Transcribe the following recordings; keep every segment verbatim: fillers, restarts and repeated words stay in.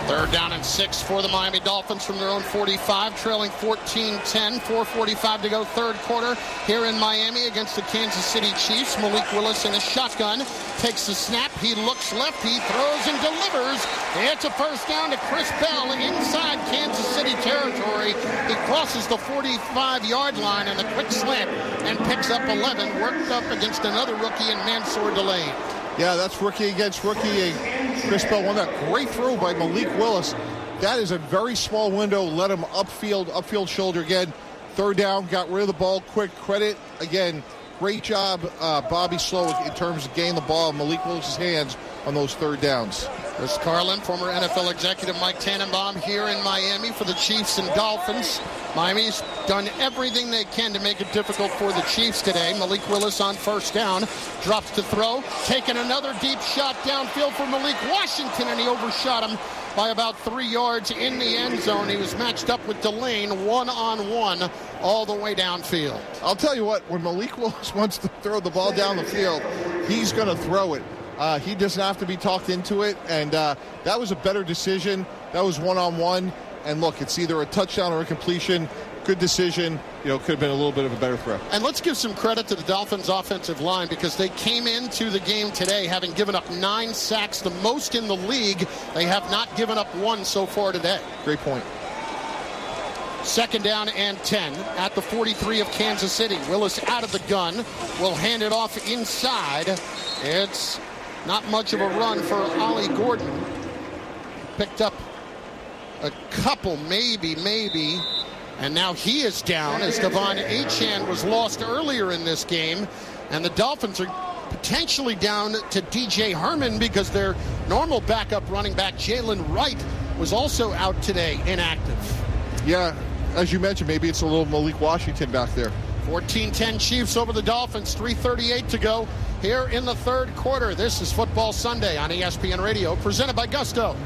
Third down and six for the Miami Dolphins from their own forty-five, trailing fourteen ten, four forty-five to go third quarter here in Miami against the Kansas City Chiefs. Malik Willis in a shotgun takes the snap. He looks left. He throws and delivers. It's a first down to Chris Bell inside Kansas City territory. He crosses the forty-five-yard line in the quick slant and picks up eleven, worked up against another rookie in Mansour Delane. Yeah, that's rookie against rookie. Chris Bell won that great throw by Malik Willis. That is a very small window. Let him upfield, upfield shoulder again. Third down, got rid of the ball quick. Credit, again, great job, uh, Bobby Slowick, in terms of getting the ball in Malik Willis' hands on those third downs. Chris Carlin, former N F L executive Mike Tannenbaum here in Miami for the Chiefs and Dolphins. Miami's done everything they can to make it difficult for the Chiefs today. Malik Willis on first down, drops to throw, taking another deep shot downfield for Malik Washington, and he overshot him by about three yards in the end zone. He was matched up with Delane one-on-one all the way downfield. I'll tell you what, when Malik Willis wants to throw the ball down the field, he's going to throw it. Uh, he doesn't have to be talked into it, and uh, that was a better decision. That was one-on-one, and look, it's either a touchdown or a completion. Good decision. You know, could have been a little bit of a better throw. And let's give some credit to the Dolphins' offensive line, because they came into the game today having given up nine sacks, the most in the league. They have not given up one so far today. Great point. Second down and ten at the forty-three of Kansas City. Willis out of the gun. Will hand it off inside. It's not much of a run for Ollie Gordon. Picked up a couple, maybe, maybe. And now he is down as Devon Achane was lost earlier in this game. And the Dolphins are potentially down to D J Herman because their normal backup running back, Jalen Wright, was also out today, inactive. Yeah, as you mentioned, maybe it's a little Malik Washington back there. fourteen ten Chiefs over the Dolphins, three thirty-eight to go here in the third quarter. This is Football Sunday on E S P N Radio, presented by Gusto.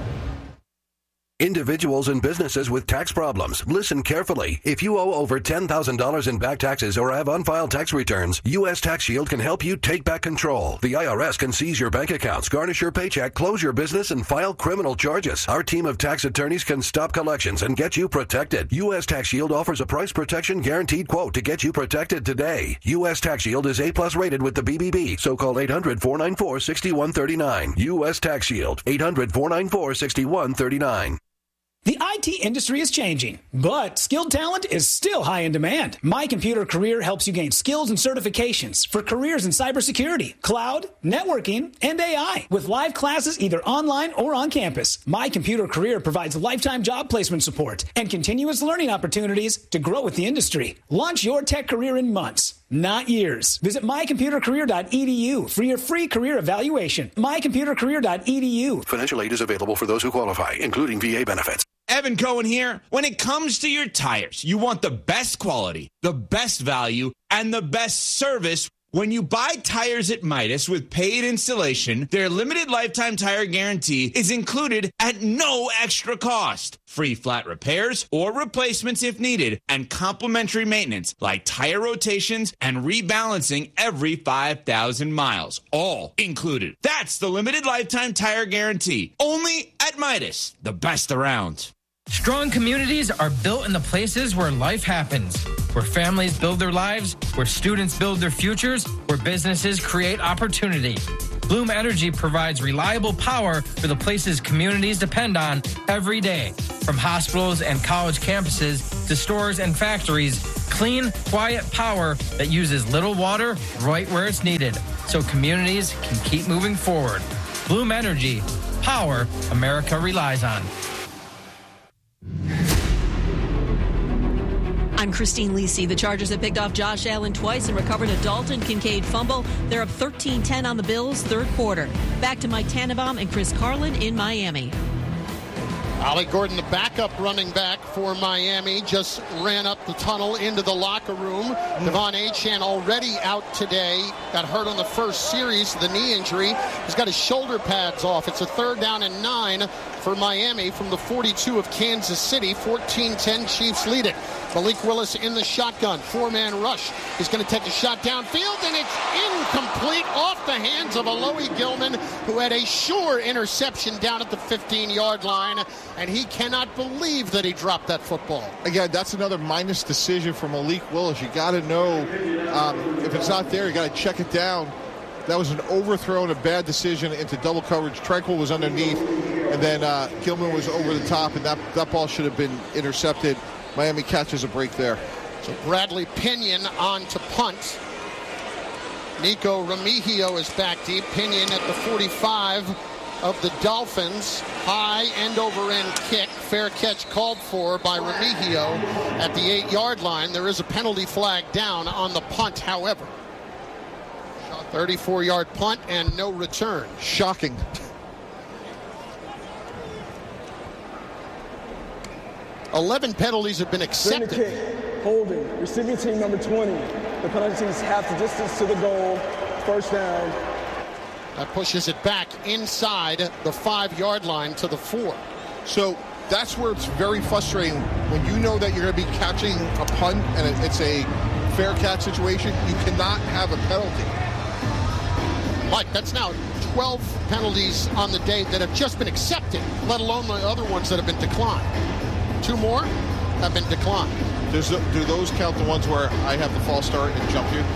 Individuals and businesses with tax problems, listen carefully. If you owe over ten thousand dollars in back taxes or have unfiled tax returns, U S Tax Shield can help you take back control. The I R S can seize your bank accounts, garnish your paycheck, close your business, and file criminal charges. Our team of tax attorneys can stop collections and get you protected. U S Tax Shield offers a price protection guaranteed quote to get you protected today. U S Tax Shield is A-plus rated with the B B B, so call eight hundred, four nine four, six one three nine. U S Tax Shield, eight hundred, four nine four, six one three nine. The I T industry is changing, but skilled talent is still high in demand. My Computer Career helps you gain skills and certifications for careers in cybersecurity, cloud, networking, and A I. With live classes either online or on campus, My Computer Career provides lifetime job placement support and continuous learning opportunities to grow with the industry. Launch your tech career in months, not years. Visit my computer career dot e d u for your free career evaluation. my computer career dot e d u. Financial aid is available for those who qualify, including V A benefits. Evan Cohen here. When it comes to your tires, you want the best quality, the best value, and the best service. When you buy tires at Midas with paid installation, their limited lifetime tire guarantee is included at no extra cost. Free flat repairs or replacements if needed, and complimentary maintenance like tire rotations and rebalancing every five thousand miles. All included. That's the limited lifetime tire guarantee. Only at Midas, the best around. Strong communities are built in the places where life happens, where families build their lives, where students build their futures, where businesses create opportunity. Bloom Energy provides reliable power for the places communities depend on every day. From hospitals and college campuses to stores and factories, clean, quiet power that uses little water right where it's needed, so communities can keep moving forward. Bloom Energy, power America relies on. I'm Christine Lisi. The Chargers have picked off Josh Allen twice and recovered a Dalton Kincaid fumble. They're up thirteen ten on the Bills, third quarter. Back to Mike Tannenbaum and Chris Carlin in Miami. Ollie Gordon, the backup running back for Miami, just ran up the tunnel into the locker room. Mm. Devon Achane already out today. Got hurt on the first series, the knee injury. He's got his shoulder pads off. It's a third down and nine for Miami from the forty-two of Kansas City. fourteen ten, Chiefs lead it. Malik Willis in the shotgun. Four-man rush. He's going to take a shot downfield, and it's incomplete off the hands of Alohi Gilman, who had a sure interception down at the fifteen-yard line. and he cannot believe that he dropped that football. Again, that's another minus decision for Malik Willis. You got to know um, if it's not there, you got to check it down. That was an overthrow and a bad decision into double coverage. Tranquil was underneath, and then uh, Gilman was over the top, and that, that ball should have been intercepted. Miami catches a break there. So Bradley Pinion on to punt. Nico Remigio is back deep. Pinion at the forty-five of the Dolphins. High end-over-end kick. Fair catch called for by Remigio at the eight-yard line. There is a penalty flag down on the punt, however. thirty-four-yard punt and no return. Shocking. eleven penalties have been accepted. Kick, holding, receiving team number twenty. The penalties half the distance to the goal. First down. That pushes it back inside the five-yard line to the four. So that's where it's very frustrating. When you know that you're going to be catching a punt and it's a fair catch situation, you cannot have a penalty. Mike, that's now twelve penalties on the day that have just been accepted, let alone the other ones that have been declined. Two more have been declined. Does, do those count the ones where I have the false start and jump you?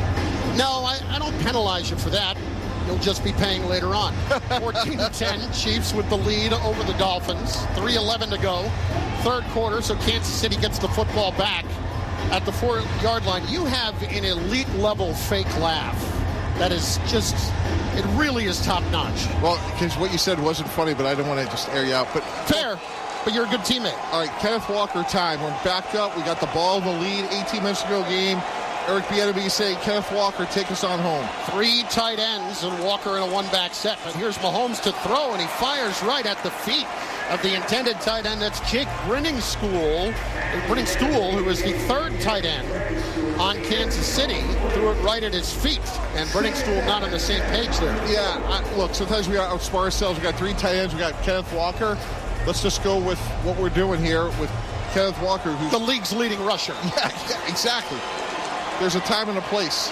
No, I, I don't penalize you for that. You'll just be paying later on. fourteen to ten, Chiefs with the lead over the Dolphins. three eleven to go. Third quarter, so Kansas City gets the football back at the four-yard line. You have an elite-level fake laugh. That is just, it really is top-notch. Well, because what you said wasn't funny, but I didn't want to just air you out. But fair, but you're a good teammate. All right, Kenneth Walker time. We're backed up. We got the ball in the lead. eighteen minutes to go game. Eric Bieniemy saying, Kenneth Walker, take us on home. Three tight ends and Walker in a one-back set. But here's Mahomes to throw, and he fires right at the feet of the intended tight end. That's Jake Brenningstool, Brenningstool, who is the third tight end on Kansas City. Threw it right at his feet, and Brenningstool not on the same page there. Yeah, I, look, sometimes we outsmart ourselves. We got three tight ends. We got Kenneth Walker. Let's just go with what we're doing here with Kenneth Walker, who's the league's leading rusher. Yeah, yeah, exactly. There's a time and a place.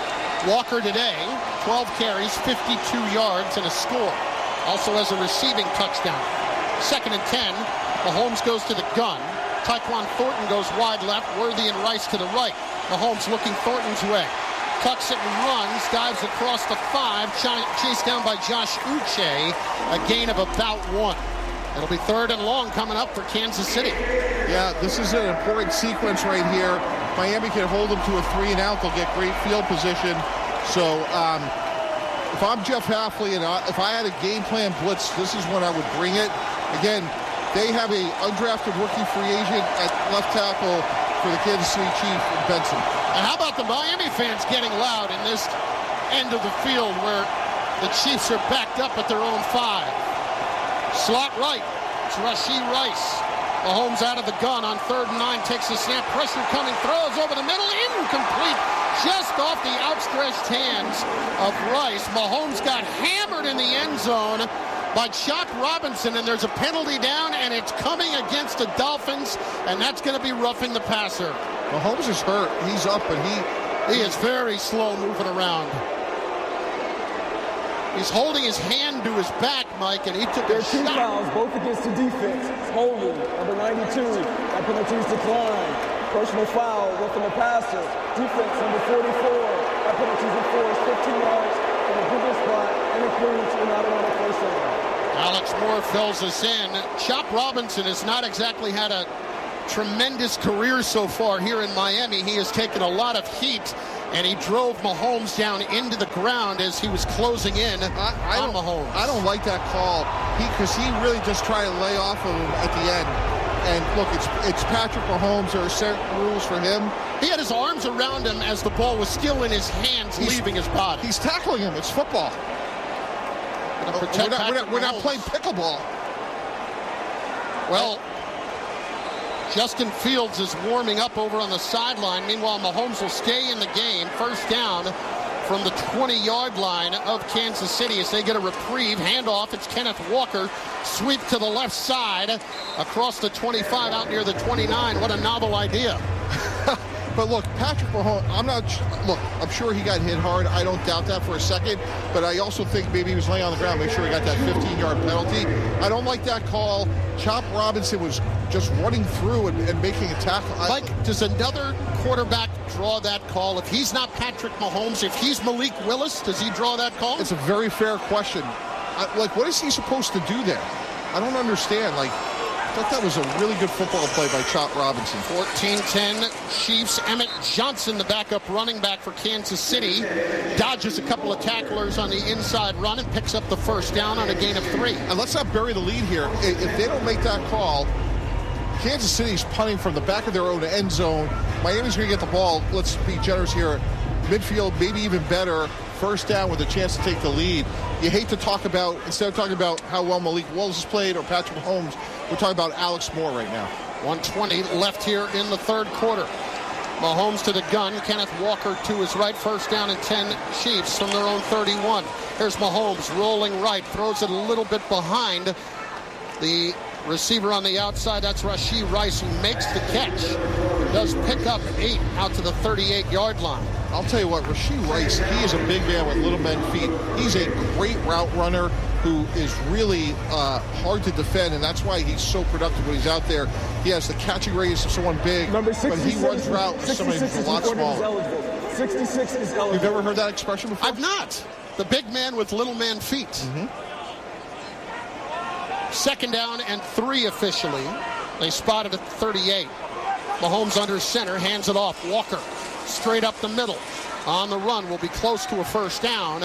Walker today, twelve carries, fifty-two yards, and a score. Also has a receiving touchdown. Second and ten, Mahomes goes to the gun. Tyquan Thornton goes wide left, Worthy and Rice to the right. Mahomes looking Thornton's way. Tucks it and runs, dives across the five, ch- chased down by Josh Uche, a gain of about one. It'll be third and long coming up for Kansas City. Yeah, this is an important sequence right here. Miami can hold them to a three and out. They'll get great field position. So um, if I'm Jeff Hafley and I, if I had a game plan blitz, this is when I would bring it. Again, they have a undrafted rookie free agent at left tackle for the Kansas City Chiefs, Benson. And how about the Miami fans getting loud in this end of the field where the Chiefs are backed up at their own five? Slot right. It's Rashee Rice. Mahomes out of the gun on third and nine, takes the snap, pressure coming, throws over the middle, incomplete, just off the outstretched hands of Rice. Mahomes got hammered in the end zone by Chop Robinson, and there's a penalty down, and it's coming against the Dolphins, and that's going to be roughing the passer. Mahomes is hurt. He's up, but he... He is very slow moving around. He's holding his hand to his back, Mike, and he took there a are two shot. fouls, both against the defense. It's holding, number ninety-two. That penalty's declined. Personal foul, roughing the passer. Defense, number forty-four. That penalty's enforced. fifteen yards from the previous spot, and includes an automatic first down. Alex Moore fills us in. Chop Robinson has not exactly had a tremendous career so far here in Miami. He has taken a lot of heat, and he drove Mahomes down into the ground as he was closing in I, I on don't, Mahomes. I don't like that call because he, he really just tried to lay off of him at the end. And look, it's it's Patrick Mahomes. There are certain rules for him. He had his arms around him as the ball was still in his hands, he's, leaving his body. He's tackling him. It's football. We're not, we're, not, we're, not, we're not playing pickleball. Well, Justin Fields is warming up over on the sideline. Meanwhile, Mahomes will stay in the game. First down from the twenty-yard line of Kansas City as they get a reprieve. Handoff, it's Kenneth Walker. Sweep to the left side across the twenty-five out near the twenty-nine. What a novel idea. But look, Patrick Mahomes, I'm not, look, I'm sure he got hit hard. I don't doubt that for a second. But I also think maybe he was laying on the ground, make sure he got that fifteen-yard penalty. I don't like that call. Chop Robinson was just running through and, and making a tackle. Mike, does another quarterback draw that call? If he's not Patrick Mahomes, if he's Malik Willis, does he draw that call? It's a very fair question. I, like, what is he supposed to do there? I don't understand. Like, I thought that was a really good football play by Chop Robinson. fourteen ten Chiefs. Emmett Johnson, the backup running back for Kansas City, dodges a couple of tacklers on the inside run and picks up the first down on a gain of three. And let's not bury the lead here. If they don't make that call, Kansas City's punting from the back of their own end zone. Miami's going to get the ball. Let's be generous here. Midfield, maybe even better. First down with a chance to take the lead. You hate to talk about, instead of talking about how well Malik Willis has played or Patrick Mahomes, we're talking about Alex Moore right now. one twenty left here in the third quarter. Mahomes to the gun. Kenneth Walker to his right. First down and ten Chiefs from their own thirty-one. Here's Mahomes rolling right. Throws it a little bit behind the receiver on the outside. That's Rashee Rice, who makes the catch. Does pick up eight out to the thirty-eight-yard line. I'll tell you what, Rashee Rice, he is a big man with little men feet. He's a great route runner who is really uh, hard to defend, and that's why he's so productive when he's out there. He has the catching radius of someone big, but he runs route with somebody who's a lot smaller. sixty-six is eligible. You've ever heard that expression before? I've not. The big man with little man feet. Mm-hmm. Second down and three officially. They spotted at thirty-eight. Mahomes under center, hands it off. Walker straight up the middle. On the run, will be close to a first down.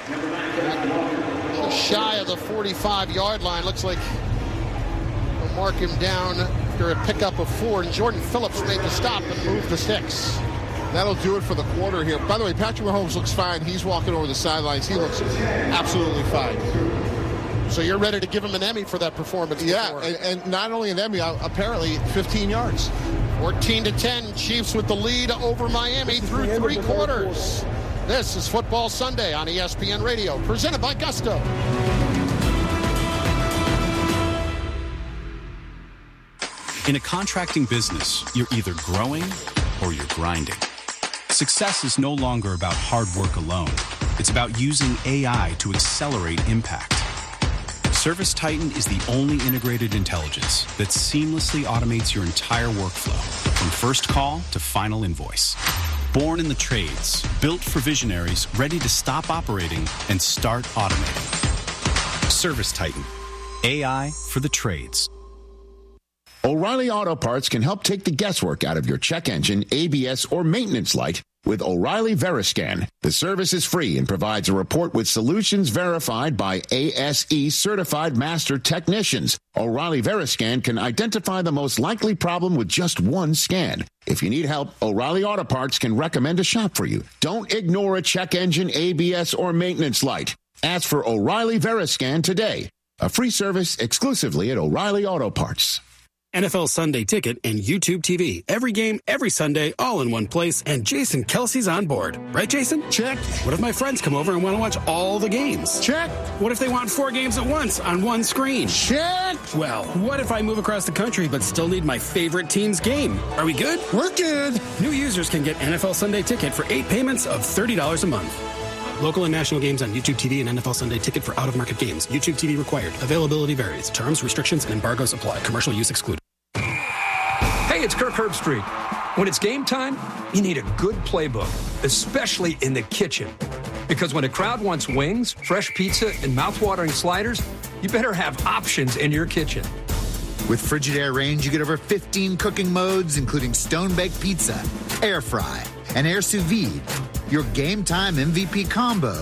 Just shy of the forty-five-yard line. Looks like they'll mark him down after a pickup of four. And Jordan Phillips made the stop and moved the sticks. That'll do it for the quarter here. By the way, Patrick Mahomes looks fine. He's walking over the sidelines. He looks absolutely fine. So you're ready to give him an Emmy for that performance? Yeah, and, and not only an Emmy, apparently fifteen yards. fourteen to ten, Chiefs with the lead over Miami through three quarters. This is Football Sunday on E S P N Radio, presented by Gusto. In a contracting business, you're either growing or you're grinding. Success is no longer about hard work alone. It's about using A I to accelerate impact. ServiceTitan is the only integrated intelligence that seamlessly automates your entire workflow, from first call to final invoice. Born in the trades, built for visionaries ready to stop operating and start automating. ServiceTitan, A I for the trades. O'Reilly Auto Parts can help take the guesswork out of your check engine, A B S, or maintenance light with O'Reilly Veriscan. The service is free and provides a report with solutions verified by A S E certified master technicians. O'Reilly Veriscan can identify the most likely problem with just one scan. If you need help, O'Reilly Auto Parts can recommend a shop for you. Don't ignore a check engine, A B S, or maintenance light. Ask for O'Reilly Veriscan today. A free service exclusively at O'Reilly Auto Parts. N F L Sunday Ticket and YouTube T V. Every game, every Sunday, all in one place, and Jason Kelsey's on board. Right, Jason? Check. What if my friends come over and want to watch all the games? Check. What if they want four games at once on one screen? Check. Well, what if I move across the country but still need my favorite team's game? Are we good? We're good. New users can get N F L Sunday Ticket for eight payments of thirty dollars a month. Local and national games on YouTube T V and N F L Sunday Ticket for out-of-market games. YouTube T V required. Availability varies. Terms, restrictions, and embargoes apply. Commercial use excluded. Hey, it's Kirk Herbstreit. When it's game time, you need a good playbook, especially in the kitchen. Because when a crowd wants wings, fresh pizza, and mouthwatering sliders, you better have options in your kitchen. With Frigidaire Range, you get over fifteen cooking modes, including stone-baked pizza, air fry, and air sous vide. Your game time M V P combo